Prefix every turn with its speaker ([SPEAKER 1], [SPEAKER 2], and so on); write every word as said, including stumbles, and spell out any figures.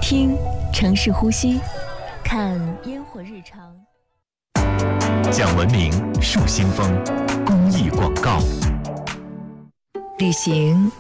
[SPEAKER 1] 听城市呼吸，看烟火日常。
[SPEAKER 2] 讲文明树新风公益广告。
[SPEAKER 1] 旅行